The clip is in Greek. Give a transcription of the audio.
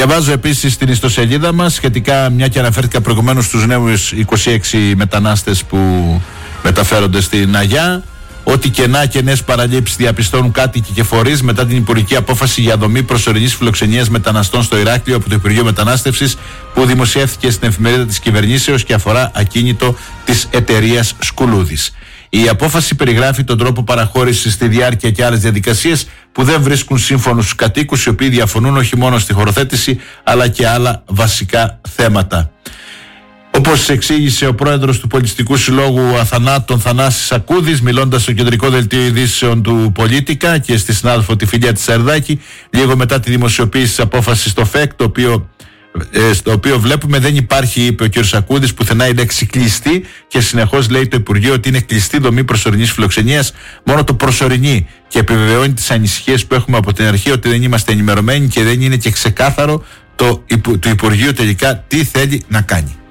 Διαβάζω επίσης στην ιστοσελίδα μας σχετικά, μια και αναφέρθηκα προηγουμένως στους νέους 26 μετανάστες που μεταφέρονται στην Αγιά, ότι κενά και νέες παραλήψεις διαπιστώνουν κάτοικοι και φορείς μετά την υπουργική απόφαση για δομή προσωρινής φιλοξενίας μεταναστών στο Ηράκλειο από το Υπουργείο Μετανάστευσης, που δημοσιεύθηκε στην εφημερίδα της κυβερνήσεως και αφορά ακίνητο της εταιρείας Σκουλούδης. Η απόφαση περιγράφει τον τρόπο παραχώρησης στη διάρκεια και άλλες διαδικασίες που δεν βρίσκουν σύμφωνους στους κατοίκους, οι οποίοι διαφωνούν όχι μόνο στη χωροθέτηση αλλά και άλλα βασικά θέματα. Όπως εξήγησε ο πρόεδρος του Πολιτιστικού Συλλόγου Αθανάτων, Θανάσης Σακούδης, μιλώντας στο κεντρικό δελτίο ειδήσεων του Πολίτικα και στη συνάδελφο τη Φιλία της Σαρδάκη, λίγο μετά τη δημοσιοποίηση της απόφασης στο ΦΕΚ, στο οποίο βλέπουμε δεν υπάρχει, είπε ο κ. Σακούδης, πουθενά η λέξη κλειστή, και συνεχώς λέει το Υπουργείο ότι είναι κλειστή δομή προσωρινής φιλοξενίας, μόνο το προσωρινή, και επιβεβαιώνει τις ανησυχίες που έχουμε από την αρχή ότι δεν είμαστε ενημερωμένοι και δεν είναι και ξεκάθαρο του Υπουργείου τελικά τι θέλει να κάνει.